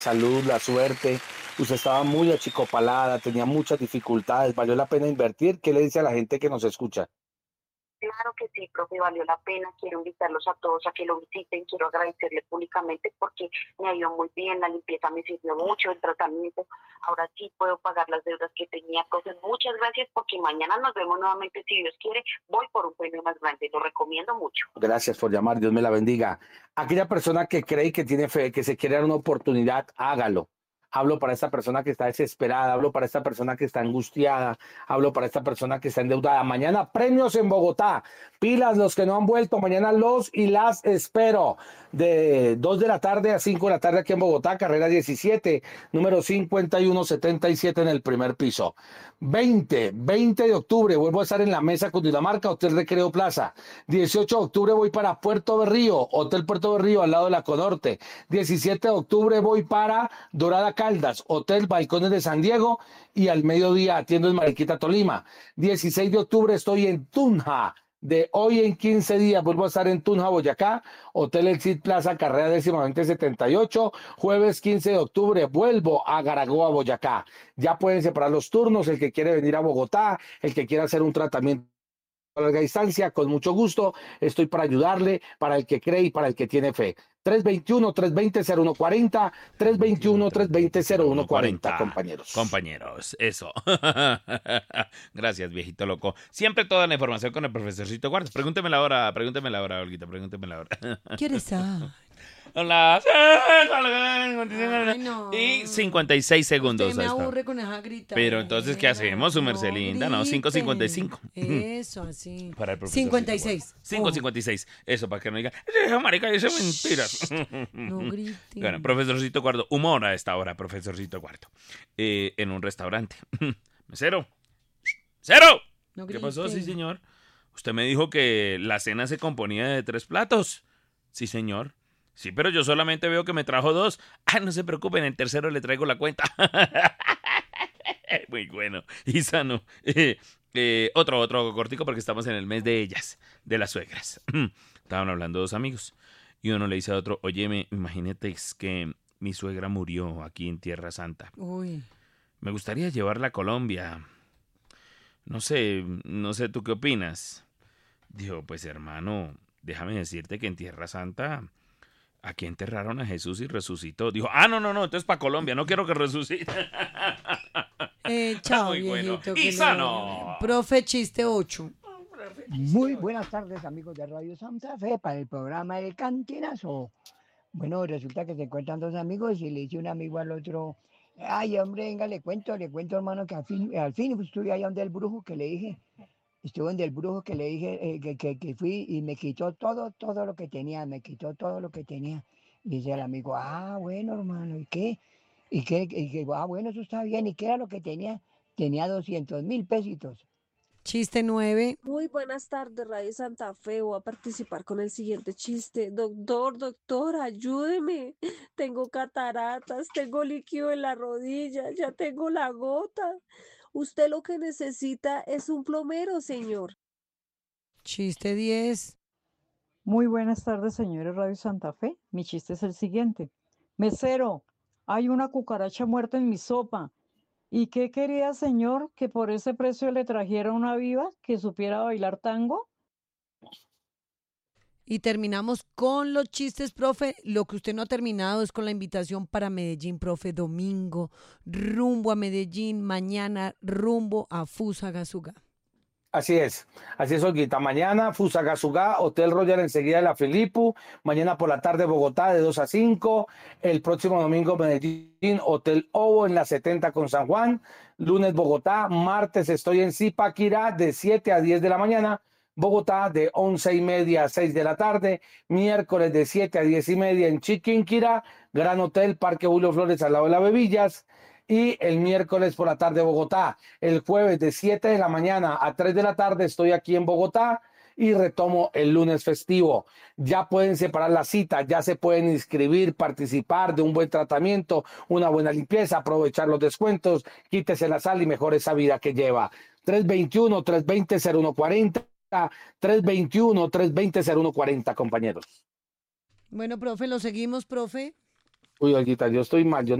salud, la suerte, usted estaba muy achicopalada, tenía muchas dificultades, ¿valió la pena invertir? ¿Qué le dice a la gente que nos escucha? Claro que sí, profe, valió la pena. Quiero invitarlos a todos a que lo visiten. Quiero agradecerle públicamente porque me ha ido muy bien. La limpieza me sirvió mucho, el tratamiento. Ahora sí puedo pagar las deudas que tenía. Profe, muchas gracias porque mañana nos vemos nuevamente. Si Dios quiere, voy por un premio más grande. Lo recomiendo mucho. Gracias por llamar, Dios me la bendiga. Aquella persona que cree y que tiene fe, que se quiere dar una oportunidad, hágalo. Hablo para esta persona que está desesperada, hablo para esta persona que está angustiada, hablo para esta persona que está endeudada. Mañana premios en Bogotá. Pilas los que no han vuelto, mañana los y las espero. De 2 de la tarde a 5 de la tarde aquí en Bogotá, carrera 17, número 5177 en el primer piso. 20 de octubre vuelvo a estar en la mesa Cundinamarca, Hotel Recreo Plaza. 18 de octubre voy para Puerto Berrío, Hotel Puerto Berrío al lado de la Conorte. 17 de octubre voy para Dorada Caldas, Hotel Balcones de San Diego y al mediodía atiendo en Mariquita, Tolima. 16 de octubre estoy en Tunja. De hoy en 15 días vuelvo a estar en Tunja, Boyacá, Hotel El Cid Plaza, carrera 1078. Jueves 15 de octubre vuelvo a Garagoa, Boyacá. Ya pueden separar los turnos, el que quiere venir a Bogotá, el que quiera hacer un tratamiento a larga distancia, con mucho gusto, estoy para ayudarle, para el que cree y para el que tiene fe. 321-320-0140, 321-320-0140, 40 compañeros. compañeros, eso. Gracias, viejito loco. Siempre toda la información con el profesorcito Cuarto. Pregúntemela ahora, Olguita, pregúntemela ahora. ¿Quieres saber? Hola. Ay, no. Y 56 segundos. Usted me hasta. aburre con esa grita. Pero entonces, ¿qué hacemos, su merced linda? No, griten. 5:55. Eso, así. Para el profesor. 56. 5:56. Eso, para que no diga, esa marica dice mentiras. No griten. Bueno, profesorcito Cuarto, humor a esta hora, profesorcito Cuarto. En un restaurante. Mesero. ¡Cero! No ¿Qué pasó? griten. Sí, señor. Usted me dijo que la cena se componía de 3 platos. Sí, señor. Sí, pero yo solamente veo que me trajo 2. Ah, no se preocupen, el tercero le traigo la cuenta. Muy bueno. Y sano. Otro cortico porque estamos en el mes de ellas, de las suegras. Estaban hablando 2 amigos. Y uno le dice a otro, oye, imagínate es que mi suegra murió aquí en Tierra Santa. Uy. Me gustaría llevarla a Colombia. No sé tú qué opinas. Dijo, pues hermano, déjame decirte que en Tierra Santa aquí enterraron a Jesús y resucitó. Dijo, no, entonces para Colombia, no quiero que resucite. Chao, Muy bueno. viejito. Y sano. Profe, chiste 8. Muy buenas tardes, amigos de Radio Santa Fe, para el programa El Cantinazo. Bueno, resulta que se encuentran 2 amigos y le dice un amigo al otro, ay, hombre, venga, le cuento, hermano, que al fin estuve allá donde el brujo que le dije, estuve donde el brujo que le dije, que fui y me quitó todo lo que tenía, me quitó todo lo que tenía. Y dice el amigo, bueno, hermano, ¿y qué? Bueno, eso está bien, ¿y qué era lo que tenía? Tenía 200.000 pesitos. Chiste 9. Muy buenas tardes, Radio Santa Fe. Voy a participar con el siguiente chiste. Doctor, ayúdeme. Tengo cataratas, tengo líquido en la rodilla, ya tengo la gota. Usted lo que necesita es un plomero, señor. Chiste 10. Muy buenas tardes, señores Radio Santa Fe. Mi chiste es el siguiente. Mesero, hay una cucaracha muerta en mi sopa. ¿Y qué quería, señor, que por ese precio le trajera una viva que supiera bailar tango? Y terminamos con los chistes, profe. Lo que usted no ha terminado es con la invitación para Medellín, profe. Domingo, rumbo a Medellín. Mañana, rumbo a Fusagasugá. Así es, Olguita. Mañana Fusagasugá, Hotel Royal enseguida de la Filipu. Mañana por la tarde Bogotá de 2 a 5. El próximo domingo Medellín, Hotel Ovo en la 70 con San Juan. Lunes Bogotá, martes estoy en Zipaquirá de 7 a 10 de la mañana. Bogotá de 11:30 a 6 de la tarde. Miércoles de 7 a 10:30 en Chiquinquirá. Gran Hotel, Parque Julio Flores al lado de las Bebillas. Y el miércoles por la tarde Bogotá. El jueves de 7 de la mañana a 3 de la tarde estoy aquí en Bogotá y retomo el lunes festivo. Ya pueden separar la cita, ya se pueden inscribir, participar de un buen tratamiento, una buena limpieza, aprovechar los descuentos, quítese la sal y mejore esa vida que lleva. 321-320-0140, 321-320-0140, compañeros. Bueno, profe, lo seguimos, profe. Uy, Olguita, yo estoy mal, yo